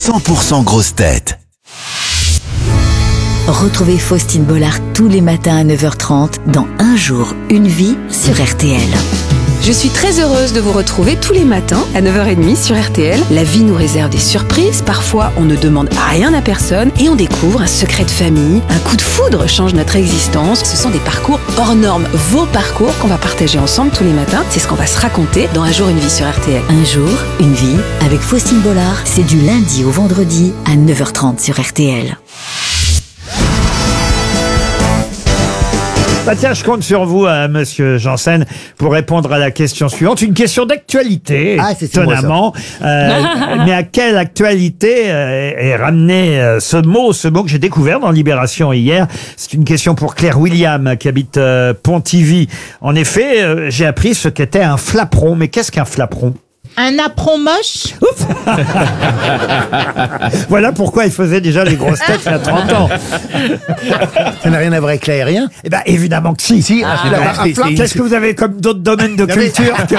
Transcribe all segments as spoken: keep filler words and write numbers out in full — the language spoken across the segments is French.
cent pour cent grosses têtes. Retrouvez Faustine Bollard tous les matins à neuf heures trente dans Un jour, une vie sur R T L. Je suis très heureuse de vous retrouver tous les matins à neuf heures trente sur R T L. La vie nous réserve des surprises. Parfois, on ne demande rien à personne et on découvre un secret de famille. Un coup de foudre change notre existence. Ce sont des parcours hors normes. Vos parcours qu'on va partager ensemble tous les matins. C'est ce qu'on va se raconter dans Un jour, une vie sur R T L. Un jour, une vie avec Faustine Bollard. C'est du lundi au vendredi à neuf heures trente sur R T L. Bah tiens, je compte sur vous, euh, monsieur Janssen, pour répondre à la question suivante. Une question d'actualité, ah, c'est étonnamment. Euh, mais à quelle actualité euh, est ramené euh, ce mot, ce mot que j'ai découvert dans Libération hier? C'est une question pour Claire William, qui habite euh, Pontivy. En effet, euh, j'ai appris ce qu'était un flapperon. Mais qu'est-ce qu'un flapperon? Un apron moche. Voilà pourquoi il faisait déjà les grosses têtes il y a trente ans. Ça n'a rien à voir avec l'aérien? Eh ben évidemment que si. Si, Ah, ah, là, c'est- c'est- Qu'est-ce que vous avez comme d'autres domaines de Non, mais- culture que-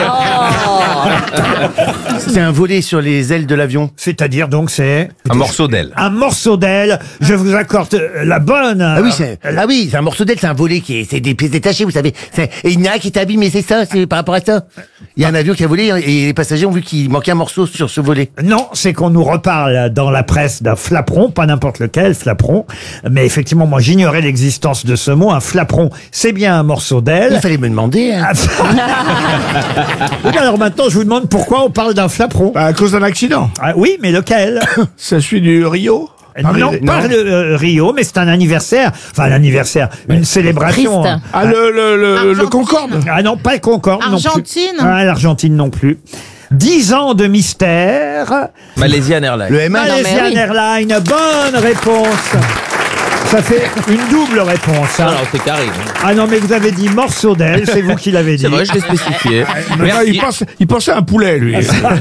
c'est un volet sur les ailes de l'avion. C'est-à-dire donc c'est Un morceau d'aile. un morceau d'aile. Je vous accorde euh, la bonne. Ah oui, c'est ah oui, c'est un morceau d'aile, c'est un volet qui est, c'est des pièces détachées, vous savez. C'est- Et il y en a un qui est abîmé, c'est ça, c'est par rapport à ça. Il y a un avion qui a volé et les passagers ont vu qu'il manquait un morceau sur ce volet. Non, c'est qu'on nous reparle dans la presse d'un flapperon, pas n'importe lequel flapperon, mais effectivement, moi j'ignorais l'existence de ce mot. Un flapperon, c'est bien un morceau Il d'aile. fallait me demander. Hein. Oui, alors maintenant, je vous demande pourquoi on parle d'un flapperon. À cause d'un accident. Ah, oui, mais lequel? Ça suit du Rio. Non, pas le euh, Rio, mais c'est un anniversaire. Enfin, un anniversaire, une célébration. Triste. Ah, le, le, le, le Argentine. Concorde. Ah non, pas le Concorde non plus. Argentine. Ah, l'Argentine non plus. Dix ans de mystère. Malaysian Airlines. Le M un. Malaysian oui. Airlines, bonne réponse. Ça fait une double réponse. hein. Ah non, c'est carré. Ah non, mais vous avez dit morceau d'aile, c'est vous qui l'avez dit. C'est vrai, je l'ai spécifié. Ah, il, Merci. pense, il pensait à un poulet, lui.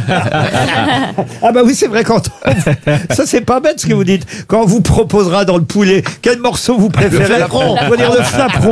Ah bah oui, c'est vrai, quand on- ça c'est pas bête ce que vous dites. Quand on vous proposera dans le poulet, quel morceau vous préférez? flapperon. On va dire le flapperon.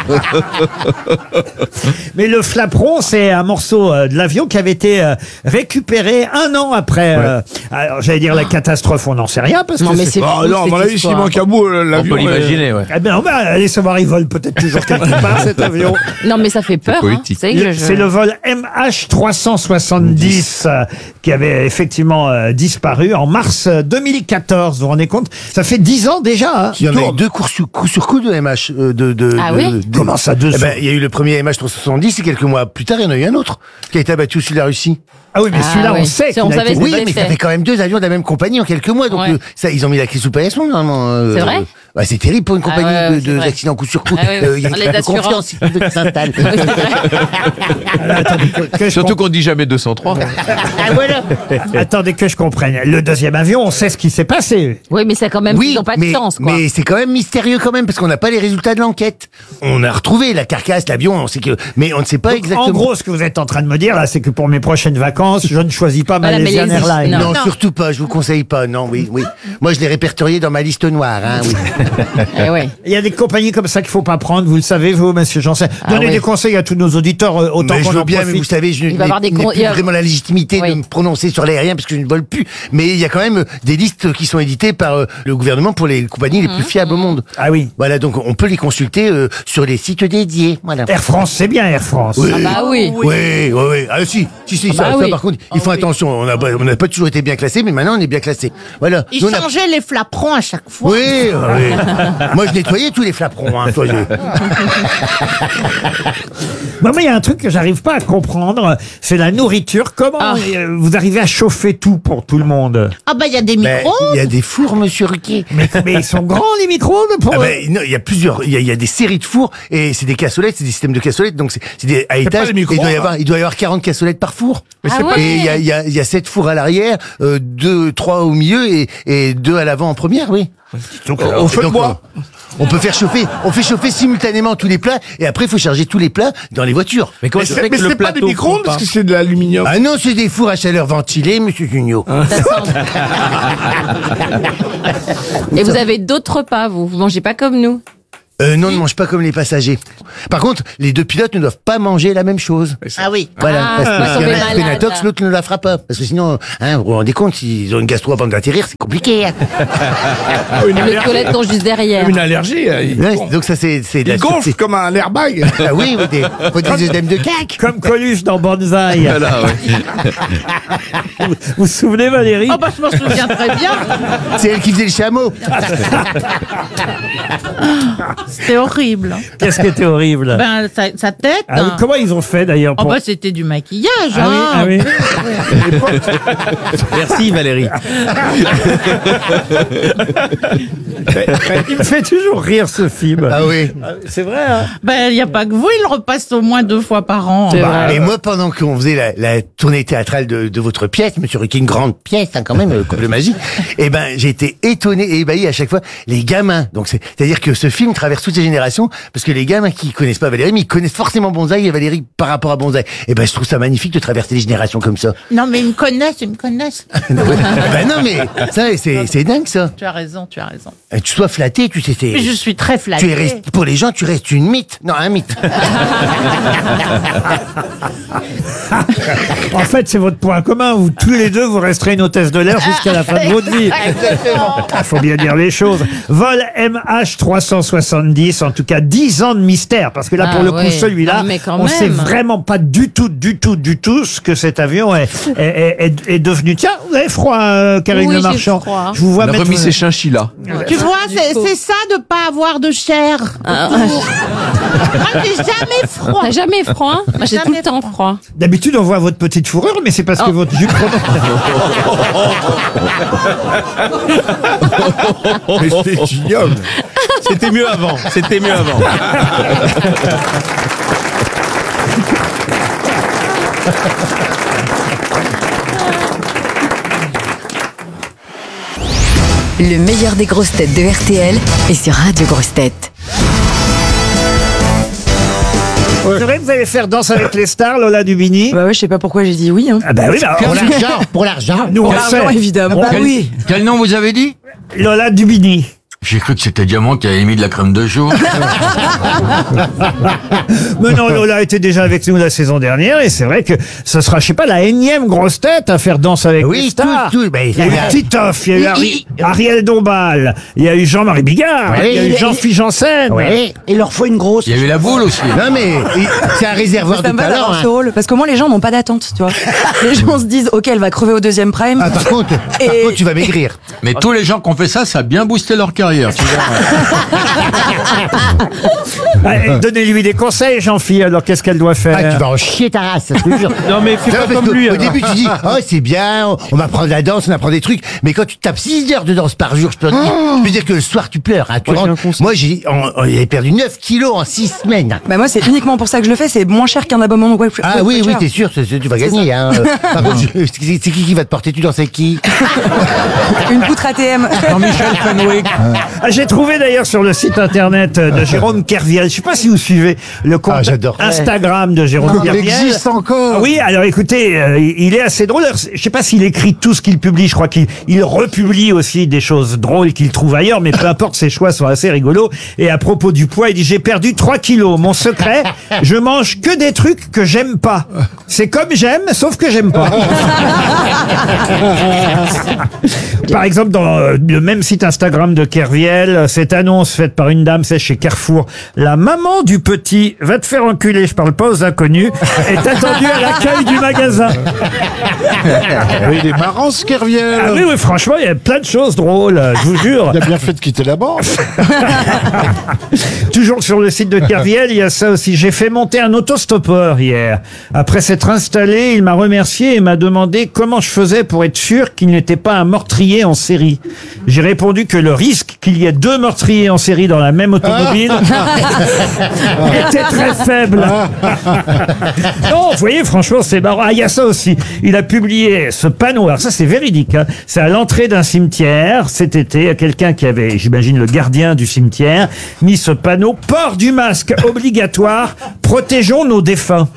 Mais le flapperon, c'est un morceau euh, de l'avion qui avait été euh, récupéré un an après. euh, alors j'allais dire la catastrophe, on n'en sait rien parce Non, que mais c'est- c'est Oh fou, non, à cette mon avis, s'il histoire. manque à bout, euh, On l'avion. peut l'imaginer, ouais. Eh ben, on va aller savoir, il vole peut-être toujours quelque part cet avion. Non, mais ça fait peur. Hein. poétique. C'est que je- je- C'est le vol M H trois cent soixante-dix euh, qui avait effectivement euh, disparu en mars euh, deux mille quatorze. Vous vous rendez compte? Ça fait dix ans déjà. Hein. Il y en a eu deux cours sur coup, sur coup de M H. euh, de, de, Ah de- oui de- Comment ça, deux Eh ben, sur- il y a eu le premier M H trois cent soixante-dix et quelques mois plus tard, il y en a eu un autre qui a été abattu au-dessus de la Russie. Ah oui, mais Ah celui-là, on oui. sait C'est- qu'il on a savait été- ce Oui, que mais c'était. ça fait quand même deux avions de la même compagnie en quelques mois, donc Ouais. euh, ça, ils ont mis la clé sous paillasson normalement. euh, C'est vrai bah, c'est terrible pour une Ah compagnie ouais, de- ouais, de, c'est vrai. d'accidents coup sur coup. Ah oui, oui. Euh, il y a Les une assurances. confiance si tu veux que ça s'installe. Ah, attendez, que, que je Surtout comp- qu'on dit jamais deux cent trois. Ah, voilà. attendez que je comprenne. Le deuxième avion, on sait ce qui s'est passé. Oui, mais ça quand même, Oui, ils n'ont pas de mais, chance, quoi. mais c'est quand même mystérieux quand même parce qu'on n'a pas les résultats de l'enquête. On a retrouvé la carcasse, l'avion, on sait que, mais on ne sait pas Donc, exactement. en gros, ce que vous êtes en train de me dire là, c'est que pour mes prochaines vacances, je ne choisis pas Voilà, Malaysian Malaysie. Airlines. non, Non. surtout pas. Je vous conseille pas. Non, oui, oui. Moi, je l'ai répertorié dans ma liste noire. Hein, oui. Eh ouais. Il y a des compagnies comme ça qu'il faut pas prendre. Vous le savez, vous, Monsieur Janssen. Donnez oui. des conseils à tous nos auditeurs euh, autant Mais je qu'on veux en bien, mais profite. vous savez, je Il va n'ai avoir des n'ai con- plus il y a- vraiment la légitimité Oui. de me prononcer sur l'aérien parce que je ne vole plus. Mais il y a quand même des listes qui sont éditées par euh, le gouvernement pour les compagnies les plus fiables au monde. Ah oui. Voilà, donc on peut les consulter euh, sur les sites dédiés. Voilà. Air France, c'est bien Air France. Oui. Ah bah oui. Oui, oui, oui. Ah si, si, si, ça, bah ça, oui. par contre, il faut attention. On n'a pas, on n'a pas toujours été bien classé, mais maintenant on est bien classé. Voilà. Ils Nous, on a- changeaient les flaperons à chaque fois. Oui, oui. Moi, je nettoyais tous les flaperons. Hein, soyez. Moi, il y a un truc que j'arrive pas à comprendre, c'est la nourriture. Comment Ah. euh, vous arrivez à chauffer tout pour tout le monde? Ah bah il y a des Ben, micros. il y a des fours, Monsieur Ruquier. Mais, mais ils sont grands les micro-ondes pour Ah ben, non, il y a plusieurs, il y a, il y a des séries de fours et c'est des cassolettes, c'est des systèmes de cassolettes, donc c'est c'est des à pas étage. les et micros, il doit y hein. avoir, il doit y avoir quarante cassolettes par four. Ah ouais. Et il y a, il y a, il y a sept fours à l'arrière, euh, deux, trois au milieu et, et deux à l'avant en première, oui. Donc, Au Et feu de donc, bois. euh, on peut faire chauffer, on fait chauffer simultanément tous les plats et après il faut charger tous les plats dans les voitures. Mais comment Mais tu c'est fais mais que le c'est pas des plateau micro-ondes fond parce pas que c'est de l'aluminium. Ah non, c'est des fours à chaleur ventilée, Monsieur Junio. Ça sent- Et vous avez d'autres repas, vous. Vous mangez pas comme nous. Euh, non, ne mange pas comme les passagers. Par contre, les deux pilotes ne doivent pas manger la même chose. Ah oui. Voilà, Ah, parce que pour s'il y en a tomber un qui fait malade. l'intox, l'autre ne la fera pas. Parce que sinon, hein, vous vous rendez compte, s'ils ont une gastro avant d'atterrir, c'est compliqué. Hein. Une Les allergie. toilettes sont juste derrière. Une allergie. euh, Il, Ouais, gonfle. donc ça, c'est c'est de la Il gonfle sûreté. comme un airbag. Ah oui, ou des, ou des œdèmes de cac. Comme Coluche dans Banzai. Voilà, ouais. Vous vous souvenez, Valérie? Oh bah je m'en souviens très bien. C'est elle qui faisait le chameau. C'était horrible. Qu'est-ce qui était horrible? Ben sa, sa tête. Ah oui, hein. comment ils ont fait d'ailleurs Oh pour... bah c'était du maquillage. Ah oui, hein. ah oui. Merci Valérie. Il me fait toujours rire ce film. Ah oui. C'est vrai, hein? Ben il y a pas que vous, il le repasse au moins deux fois par an. Bah, et moi, pendant qu'on faisait la, la tournée théâtrale de, de votre pièce, Monsieur Ruquier, une grande pièce, hein, quand même, euh, couple de magie, et ben, j'ai été étonné et ébahi à chaque fois. Les gamins, donc c'est, c'est-à-dire que ce film traverse toutes les générations, parce que les gamins qui connaissent pas Valérie, mais ils connaissent forcément Bonzaï et Valérie par rapport à Bonzaï. Et ben, je trouve ça magnifique de traverser les générations comme ça. Non mais ils me connaissent, ils me connaissent. ben non, mais ça, c'est, c'est dingue ça. Tu as raison, tu as raison. Et tu sois flatté, tu sais, c'est. Mais je suis très Tu flattée. es resté, pour les gens, tu restes une mythe. Non, un mythe. En fait, c'est votre point commun. Vous, tous les deux, vous resterez une hôtesse de l'air jusqu'à la fin de votre vie. Il faut bien dire les choses. Vol M H trois cent soixante-dix, en tout cas dix ans de mystère. Parce que là, Ah pour le ouais. coup, celui-là, Non, mais quand on ne sait même. vraiment pas du tout, du tout, du tout ce que cet avion est, est, est, est- est devenu. Tiens, vous avez froid, euh, Karine Oui, Le j'ai Marchand. froid. Je vous vois On a mettre... remis ses chinchillas. Tu vois, c'est, c'est ça de pas avoir de chair. Ah, autour. Moi j'ai jamais froid. T'as jamais froid, hein? Moi, j'ai tout Jamais le temps froid. D'habitude, on voit votre petite fourrure, mais c'est parce que Oh. votre jupe... Mais c'est ignoble. C'était mieux avant. C'était mieux avant. Le meilleur des grosses têtes de R T L est sur Radio Grosses Têtes. C'est vrai que vous allez faire Danse avec les stars, Lola Dubini? Bah ouais, je sais pas pourquoi j'ai dit oui. Hein. Ah bah oui, bah, Pour on- l'argent, pour l'argent. nous on Pour le l'argent, sait. évidemment. On- Bah oui. Quel nom vous avez dit? Lola Dubini. J'ai cru que c'était Diamant qui avait mis de la crème de jour. Mais non, Lola était déjà avec nous la saison dernière et c'est vrai que ce sera, je sais pas, la énième grosse tête à faire Danse avec les Oui, stars. tout, tout. Ben, Il y a eu Titoff, il y a eu Ari- Ariel Dombal, il y a eu Jean-Marie Bigard, Ouais, il y a eu il- Jean-Philippe Janssen. Ouais. Il leur faut une grosse. Il y avait la boule aussi. Non, mais il- c'est un réservoir Ça de me va talent. d'avoir Hein. ce rôle, parce qu'au moins les gens n'ont pas d'attente, tu vois. Les gens se disent, ok, elle va crever au deuxième prime. Ah, par contre, par Et- contre, tu vas maigrir. Mais tous les gens qui ont fait ça, ça a bien boosté leur carrière. Tu vois. Ah, et Donnez-lui des conseils, Jean-Philippe, alors qu'est-ce qu'elle doit faire? Ah, tu vas en chier ta race, je te jure. Non mais fais Non, pas parce comme que lui. Au alors. début, tu dis, oh, c'est bien, on, on apprend de la danse, on apprend des trucs. Mais quand tu tapes six heures de danse par jour, je peux, te dire, je peux dire que le soir, tu pleures. Hein, tu Moi, j'ai rentres- un conseil. moi, j'ai, on, on- j'ai perdu neuf kilos en six semaines. Bah moi, c'est uniquement pour ça que je le fais, c'est moins cher qu'un abonnement. Ouais, Ah oui, oui, t'es sûr, c'est- c'est- tu vas gagner. Hein. Euh, Par contre, je- c'est c'est qui qui va te porter? Tu danses avec qui? Une poutre A T M. Jean-Michel Fenwick. Ah, j'ai trouvé d'ailleurs sur le site internet de Jérôme Kerviel, je sais pas si vous suivez le compte Ah, j'adore. Instagram de Jérôme Il Kerviel. existe encore. Ah oui, alors écoutez, euh, il est assez drôle. Alors, je sais pas s'il écrit tout ce qu'il publie, je crois qu'il il republie aussi des choses drôles qu'il trouve ailleurs, mais peu importe, ses choix sont assez rigolos. Et à propos du poids, il dit: j'ai perdu trois kilos. Mon secret, je mange que des trucs que j'aime pas. C'est comme j'aime, sauf que j'aime pas. Par exemple, dans euh, le même site Instagram de Kerviel, cette annonce faite par une dame, c'est chez Carrefour: la maman du petit va te faire enculer, je parle pas aux inconnus, est attendue à l'accueil du magasin. Il est marrant, ce Kerviel. Ah oui, oui, franchement, il y a plein de choses drôles, je vous jure. Il a bien fait de quitter la banque. Toujours sur le site de Kerviel, il y a ça aussi. J'ai fait monter un autostoppeur hier. Après s'être installé, il m'a remercié et m'a demandé comment je faisais pour être sûr qu'il n'était pas un meurtrier en série. J'ai répondu que le risque qu'il y ait deux meurtriers en série dans la même automobile était très faible. Non, vous voyez, franchement, c'est marrant. Ah, il y a ça aussi. Il a publié ce panneau. Alors ça, c'est véridique. Hein. C'est à l'entrée d'un cimetière cet été. Il y a quelqu'un qui avait, j'imagine, le gardien du cimetière, mis ce panneau: port du masque obligatoire, protégeons nos défunts.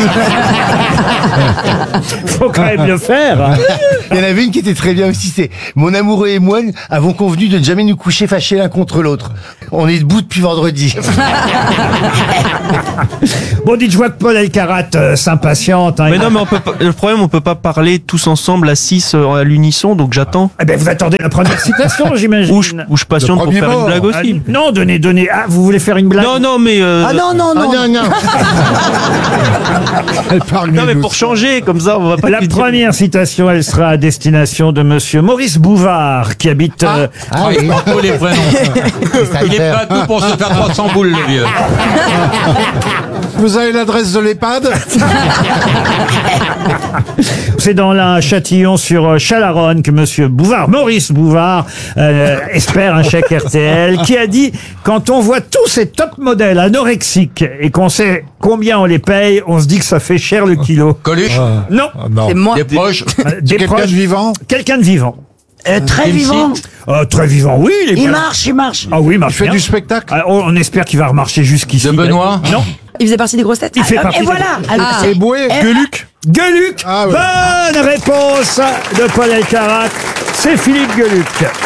Faut quand même le faire. Hein. Il y en avait une qui était très bien aussi, c'est mon amoureux et moi avons convenu de ne jamais nous coucher fâchés l'un contre l'autre. On est debout depuis vendredi. Bon, dites, je vois que Paul Elkarat euh, s'impatiente. Hein, Mais il- non, mais on peut pas, le problème, on peut pas parler tous ensemble à six euh, à l'unisson, donc j'attends. Eh ben, vous attendez la première citation, j'imagine. Ou je, ou je patiente pour premier faire mot. une blague Ah, aussi. non, donnez, donnez. Ah, vous voulez faire une blague? Non, non, mais. Euh, Ah non, non, Ah non. non, non. Elle parle non, mais mieux pour changer, comme ça, on va pas. La lui dire- première citation, elle sera à destination de monsieur Maurice Bouvard, qui habite... euh, Ah Il oui. porte tous les prénoms. Il est prêt à tout pour se faire trois cents boules, le vieux. Vous avez l'adresse de l'EHPAD? C'est dans la Châtillon sur euh, Chalaronne que monsieur Bouvard, Maurice Bouvard, euh, espère un chèque R T L, qui a dit « Quand on voit tous ces top modèles anorexiques et qu'on sait combien on les paye, on se dit que ça fait cher le kilo. Coluche, » Non, Ah, non. C'est moi. des proches. euh, des Quelqu'un proches, de vivant? quelqu'un de vivant. Euh, très M C. vivant. Euh, très vivant, oui. Il, est Il bien. marche, il marche. Ah oui, il Il marche fait bien. du spectacle? Ah, on on espère qu'il va remarcher jusqu'ici. De Benoît? Non, Il faisait partie des grosses têtes. il fait Et partie. voilà. Alors, Ah. c'est- Et Boué? Eh, Gueuluc? Gueuluc. Ah ouais. Bonne réponse de Paul Elkarat. C'est Philippe Gueuluc.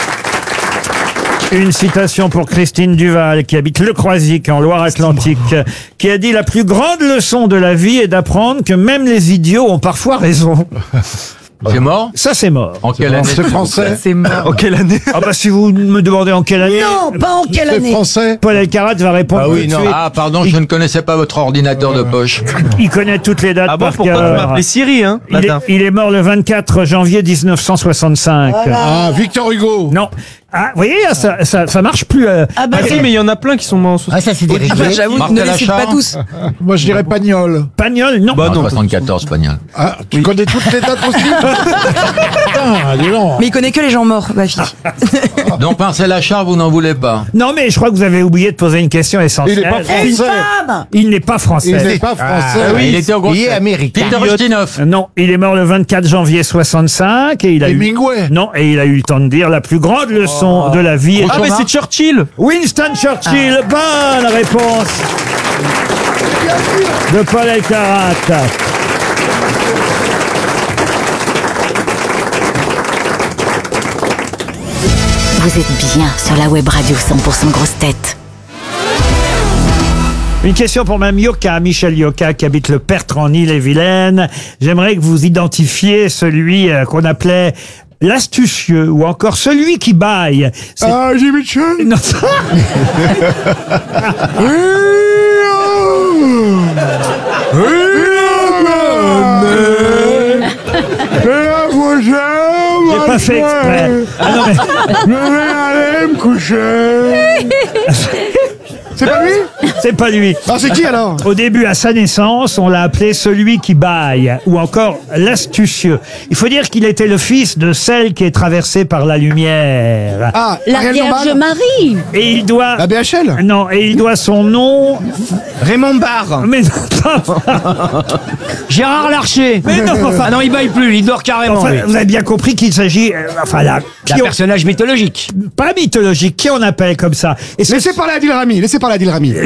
Une citation pour Christine Duval, qui habite Le Croisic, en Loire-Atlantique, qui a dit « La plus grande leçon de la vie est d'apprendre que même les idiots ont parfois raison. C'est mort » Ça, c'est mort. En quelle année? C'est français? C'est mort. En quelle année? Ah bah si vous me demandez en quelle année, Non, pas en quelle C'est année. français? Paul Elkarat va répondre Ah oui, tout de non. suite. Ah, pardon, je ne connaissais pas votre ordinateur de poche. Il connaît toutes les dates Ah bon, par pourquoi tu cœur. m'appelais Siri, hein, il, est, matin? il est mort le vingt-quatre janvier mille neuf cent soixante-cinq. Ah, Victor Hugo? Non. Ah, vous voyez, ça, ça, ça marche plus. euh, Ah bah, Ah si, mais il y en a plein qui sont morts en Ah, ça, c'est des Ah bah, rigoles. j'avoue, Marc ne les cite Delachard. pas tous. Moi, je dirais Pagnol. Pagnol, non. Bah En non. soixante-quatorze, Pagnol. Ah, tu connais toutes les dates aussi? Putain, dis donc. Mais il connaît que les gens morts, ma fille. Donc Marcel Achard, vous n'en voulez pas? Non, mais je crois que vous avez oublié de poser une question essentielle. Il est pas Une français. femme. Il n'est pas Il français. n'est pas français. Ah oui, il était au gros. Il est américain. Peter Ustinov. Euh, Non, il est mort le vingt-quatre janvier soixante-cinq et il a eu... Hemingway. Non, et il a eu le temps de dire la plus grande leçon de la vie. est- Ah, mais c'est Churchill! Winston Churchill, bonne réponse de Paul Elkarat. Vous êtes bien sur la web radio cent pour cent grosse tête. Une question pour Mme Yoka, Michel Yoka, qui habite le Pertre en Ille-et-Vilaine. J'aimerais que vous identifiez celui euh, qu'on appelait l'astucieux ou encore celui qui baille. C'est- Ah, Jimmy Mitchell? Non. J'ai pas fait exprès. Ah non, mais- Je vais aller me coucher. C'est pas lui? c'est pas lui. Ah, c'est qui alors? Au début, à sa naissance, on l'a appelé celui qui baille, ou encore l'astucieux. Il faut dire qu'il était le fils de celle qui est traversée par la lumière. Ah, La Ariel Vierge Dombal? Marie. Et il doit... La B H L? Non, et il doit son nom... Raymond Barre. Mais non, pas... Gérard Larcher. Mais non, enfin- Ah non, il baille plus, il dort carrément. Enfin, lui. vous avez bien compris qu'il s'agit... euh, enfin, là... Un qui on- personnage mythologique. Pas mythologique, qui on appelle comme ça. Et ce- Laissez parler Adil Rami, laissez parler Adil Rami.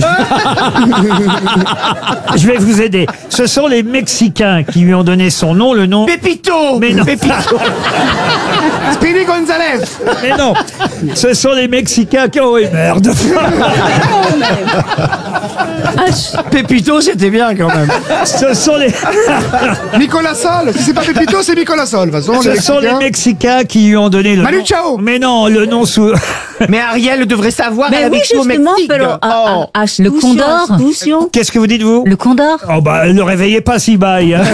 Je vais vous aider. Ce sont les Mexicains qui lui ont donné son nom, le nom... Pépito. Mais non. Pépito. Speedy Gonzalez. Mais non, ce sont les Mexicains qui ont... Oh, merde. Pépito, c'était bien quand même. Ce sont les... Nicolas Sol. Si c'est pas Pépito, c'est Nicolas Sol. De toute façon, Ce les sont les Mexicains. Mexicains qui lui ont donné le Manu nom... Chao. Mais non, le nom sous... Mais Ariel devrait savoir. Mais elle a oui, vécu au justement, Mexique. pero, Oh. ah, ah, Le condor. astucio. Qu'est-ce que vous dites, vous? Le condor. Oh bah, ne le réveillez pas si baille. hein.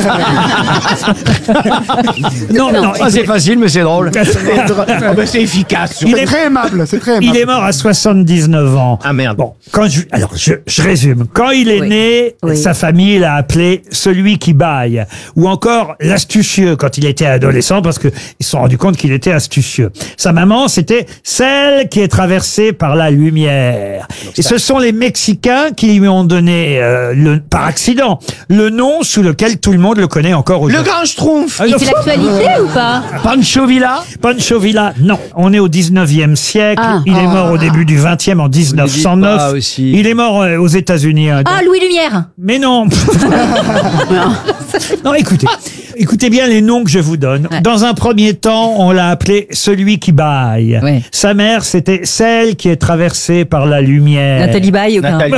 non, non. Ah, c'est facile, mais c'est drôle. Il- Ah, ben, c'est efficace. Il C'est est, très aimable, c'est très aimable. il est mort à soixante-dix-neuf ans. Ah merde. Bon, quand je, alors je, je résume. Quand il est Oui. né, Oui. sa famille l'a appelé celui qui baille, ou encore l'astucieux quand il était adolescent, parce que ils se sont rendus compte qu'il était astucieux. Sa maman, c'était celle qui est traversée par la lumière. Et ce sont les Mexicains qui lui ont donné, euh, le, par accident, le nom sous lequel tout le monde le connaît encore Le aujourd'hui. grand Schtroumpf. Ah, Il non, fait l'actualité ou pas? Pancho Villa. Pancho Villa, non. On est au dix-neuvième siècle. Ah. Il est mort au début du vingtième en mille neuf cent neuf. pas aussi. Il est mort euh, aux États-Unis. hein. Ah, Louis Lumière. Mais non. Non, écoutez. Écoutez bien les noms que je vous donne. Ouais. Dans un premier temps, on l'a appelé celui qui baille. Ouais. Sa mère, c'était celle qui est traversée par la lumière. Nathalie Baye, aucun. Nathalie.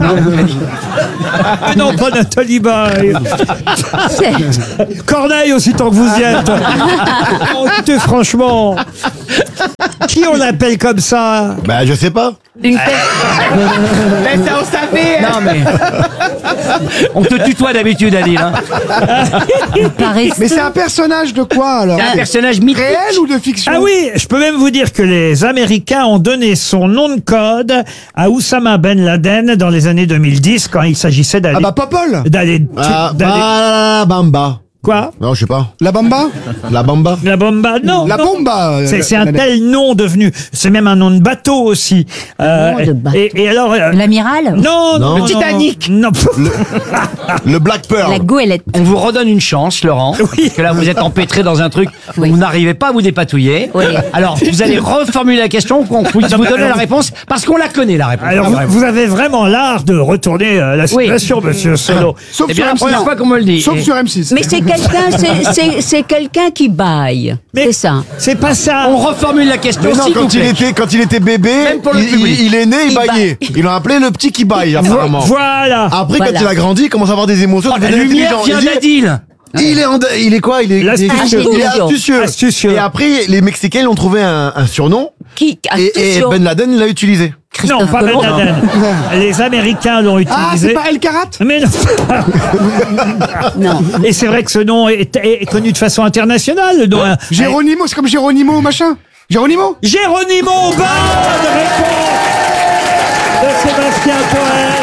Mais non, pas Nathalie Baye. Corneille aussi, tant que vous y êtes. Oh, écoutez, franchement. Qui on appelle comme ça? Bah, je sais pas. Une Mais ça, on savait. Non, mais. On te tutoie d'habitude, Adil. Hein. Mais c'est un personnage de quoi alors? C'est un personnage mythique. Réel ou de fiction? Ah oui, je peux même vous dire que les Américains ont donné son nom de code à Oussama Ben Laden dans les années deux mille dix quand il s'agissait d'aller Ah bah Popol. d'aller Ah, d'aller- ah, Bamba. quoi? Non, je sais pas. La Bamba. La Bamba. La bomba? Non. La non. Bomba. euh, C'est, c'est la- un la- tel nom devenu. C'est même un nom de bateau aussi. Euh, nom de bateau. Et, et alors. euh, L'amiral. non, non, Le non, Titanic. Non. Le Black Pearl. La goélette. On vous redonne une chance, Laurent. Oui. Parce que là, vous êtes empêtré dans un truc où Oui. vous n'arrivez pas à vous dépatouiller. Oui. Alors, vous allez reformuler la question, qu'on puisse vous donner la réponse, parce qu'on la connaît, la réponse. Alors, La vous, vraie. vous avez vraiment l'art de retourner euh, la Oui. situation, monsieur Solo. Sauf C'est sur bien la M six. première fois qu'on me le dit. Sauf Et- sur M six. Mais c'est quelqu'un, c'est- c'est c'est quelqu'un qui baille. Mais C'est ça. c'est pas ça. On reformule la question, Mais non, s'il vous quand il plaît. était, quand il était bébé, Même pour le il, public. il- il est né, il, Il baillait. baille. Ils l'ont appelé le petit qui baille, apparemment. Voilà. Après, Voilà. quand il a grandi, il commence à avoir des émotions. Oh, il la devient lumière intelligent. vient Il dit- d'Adil. Il est, en- il est quoi? Il est, il est, L'astucieux. il est astucieux. Astucieux. Et après, les Mexicains lui ont trouvé un, un surnom. Qui Et, et attention. Ben Laden l'a utilisé. Non, pas Ben Colomb. Laden. Les Américains l'ont Ah, c'est utilisé. pas El Karat? Mais non. Non. Et c'est vrai que ce nom est, est connu de façon internationale. Le nom, euh, Géronimo, c'est comme Géronimo, machin. Géronimo? Géronimo, bonne réponse de Sébastien Toen.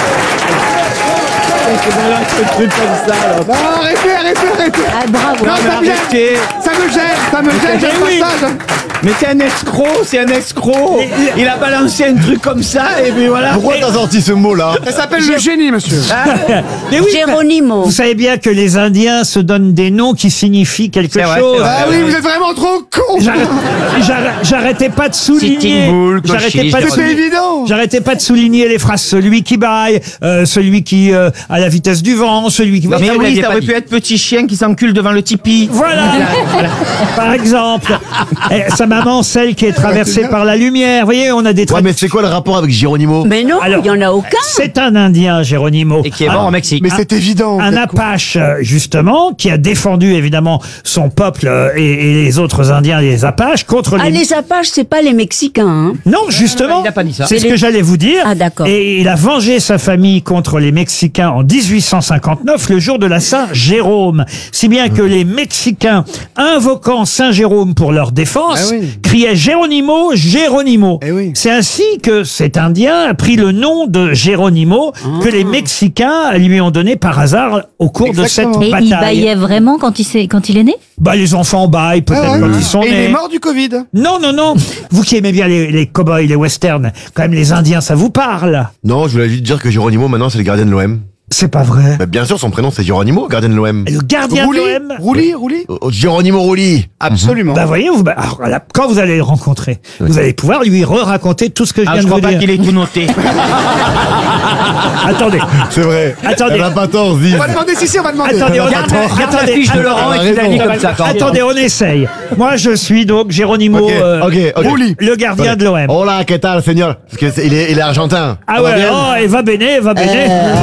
Non, arrêtez, arrêtez, arrêtez. Ah, bravo. Non, ça me gêne. Ça me gêne, ça me gêne, j'aime oui. pas ça. Mais c'est un escroc, c'est un escroc. Il a balancé un truc comme ça et puis voilà. Pourquoi t'as sorti ce mot-là? Ça s'appelle le génie, monsieur. Mais oui, Géronimo. vous savez bien que les Indiens se donnent des noms qui signifient quelque C'est vrai, chose. c'est vrai. Ah oui, vous êtes vraiment trop con. J'arrête- j'arrête- J'arrêtais pas de souligner. Sitting Bull, J'arrêtais Clochis, pas de C'est Géronimo. souligner. évident. J'arrêtais pas de souligner les phrases. Celui qui baille, euh, celui qui euh, a la vitesse du vent, celui qui. Mais vous oui, l'aviez ça pas aurait dit. pu être petit chien qui s'encule devant le tipi. Voilà, par exemple. Et sa maman, celle qui est traversée par la lumière. Vous voyez, on a des Ouais, traits. mais c'est quoi le rapport avec Géronimo? Mais non, Alors, il y en a aucun. C'est un Indien, Géronimo. Et qui est Un- mort au Mexique. Mais c'est évident. Un Apache, euh, justement, qui a défendu évidemment son peuple euh, et, et les autres Indiens, les Apaches, contre Ah, les. les Apaches, c'est pas les Mexicains. Hein. Non, justement. Il n'a pas dit ça. C'est ce Les- que j'allais vous dire. Ah, d'accord. Et il a vengé sa famille contre les Mexicains en dix-huit cent cinquante-neuf, le jour de la Saint-Jérôme. Si bien que les Mexicains, invoquant Saint-Jérôme pour leur défense, Ah oui. criaient Géronimo, Géronimo. Eh oui. C'est ainsi que cet Indien a pris le nom de Géronimo que les Mexicains lui ont donné par hasard au cours Exactement. de Et cette il bataille. baillait vraiment quand il, s'est- quand il est né? Bah, les enfants baillent peut-être Ah ouais. quand ils sont Et il nés. est mort du Covid. Non, non, non. Vous qui aimez bien les, les cow-boys, les westerns, quand même les Indiens, ça vous parle? Non, je voulais juste dire que Géronimo, maintenant, c'est le gardien de l'O M. C'est pas vrai. Bah, bien sûr, son prénom, c'est Géronimo, gardien de l'O M. Le gardien Rouli, de l'O M. Rouli, Rouli. Oh, Géronimo Rouli. Absolument. Bah voyez, vous, bah, alors, là, quand vous allez le rencontrer, vous allez pouvoir lui re-raconter tout ce que je Ah, viens je de vous crois pas dire. qu'il ait tout noté. Attendez, C'est vrai. Attendez. Elle a pas tort, Ziz. On va demander, si, si, on va demander. attendez, on, Regarde, attend- regarde la attendez, fiche de att- Laurent et tu la lis comme ça. quand même. attendez, on essaye. Moi, je suis donc Géronimo, Ok, euh, ok, ok. Rouli, le gardien de l'O M. Hola, ¿qué tal, señor? Parce que c'est- il est, il est argentin. Ah Ça va ouais, bien oh, et va bene, va bene.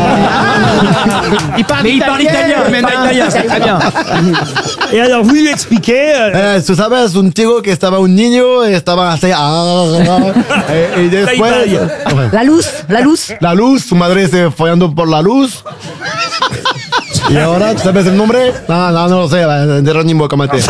Il parle Mais il parle italien, mais pas italien, c'est très bien. Et alors, vous lui expliquez, euh, Eh, tú sabes, un tío que estaba un niño, estaba así, ah, et, y después, La lousse, la lousse. la luz, su madre se follando por la luz. Y ahora, ¿tú sabes el nombre? No, no, no lo sé, Jerónimo Camate.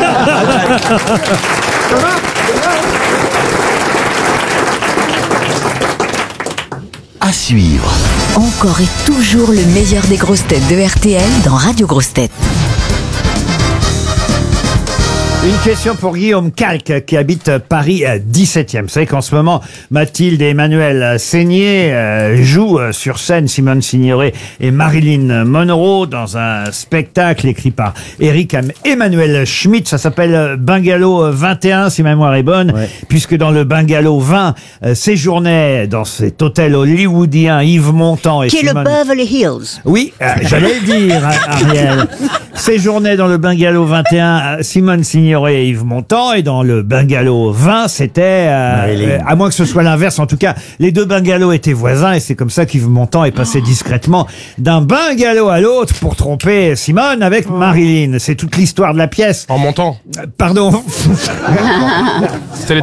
À suivre. Encore et toujours le meilleur des grosses têtes de R T L dans Radio Grosses Têtes. Une question pour Guillaume Calque qui habite Paris dix-septième. Vous savez qu'en ce moment, Mathilde et Emmanuel Seigné euh, jouent euh, sur scène Simone Signoret et Marilyn Monroe dans un spectacle écrit par Eric Emmanuel Schmitt. Ça s'appelle Bungalow vingt et un, si ma mémoire est bonne, ouais. Puisque dans le Bungalow vingt euh, séjournaient dans cet hôtel hollywoodien Yves Montand et Qui est Simone... le Beverly Hills. Oui, euh, j'allais le dire, Ariel. Séjournaient dans le Bungalow vingt et un Simone Signoret et Yves Montand, et dans le Bungalow vingt, c'était, euh, euh, à moins que ce soit l'inverse, en tout cas, les deux bungalows étaient voisins, et c'est comme ça qu'Yves Montand est passé oh. discrètement d'un bungalow à l'autre pour tromper Simone avec oh. Marilyn. C'est toute l'histoire de la pièce. En montant. Euh, pardon. C'était les